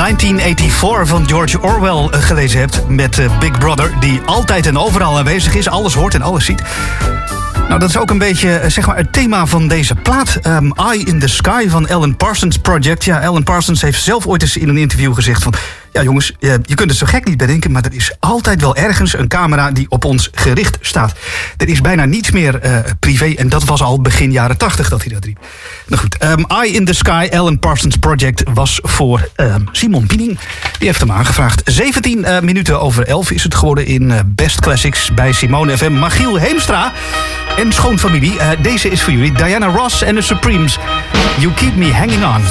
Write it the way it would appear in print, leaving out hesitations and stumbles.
1984 van George Orwell gelezen hebt... met Big Brother, die altijd en overal aanwezig is. Alles hoort en alles ziet. Nou, dat is ook een beetje zeg maar het thema van deze plaat. Eye in the Sky van Alan Parsons Project. Ja, Alan Parsons heeft zelf ooit eens in een interview gezegd van... Ja jongens, je kunt het zo gek niet bedenken... maar er is altijd wel ergens een camera die op ons gericht staat. Er is bijna niets meer privé... en dat was al begin jaren 80 dat hij dat riep. Nou goed, Eye in the Sky, Alan Parsons Project... was voor Simon Piening. Die heeft hem aangevraagd. 17 minuten over 11 is het geworden in Best Classics... bij Simone FM. Magiel Heemstra en schoonfamilie. Deze is voor jullie Diana Ross en de Supremes. You Keep Me Hanging On.